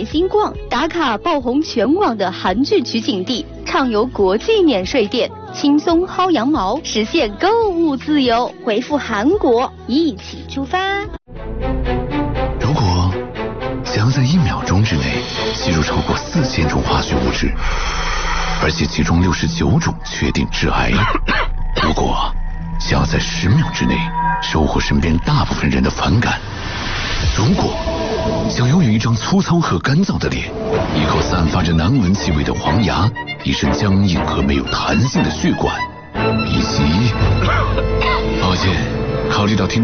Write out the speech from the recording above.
随心逛，打卡爆红全网的韩剧取景地，畅游国际免税店，轻松薅羊毛，实现购物自由。回复韩国，一起出发。 如果想要在1秒钟之内吸入超过4000种化学物质，而且其中69种确定致癌，如果想要在10秒之内收获身边大部分人的反感，如果想拥有一张粗糙和干燥的脸，一口散发着难闻气味的黄牙，一身僵硬和没有弹性的血管，以及抱歉，考虑到听